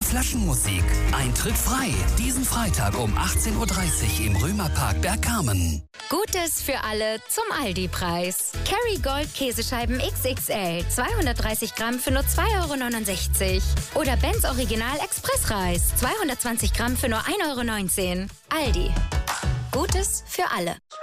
Flaschenmusik. Eintritt frei. Diesen Freitag um 18:30 Uhr im Römerpark Bergkamen. Gutes für alle zum Aldi-Preis. Kerrygold Käsescheiben XXL 230 Gramm für nur 2,69 €. Oder Benz Original Expressreis 220 Gramm für nur 1,19 €. Aldi. Gutes für alle.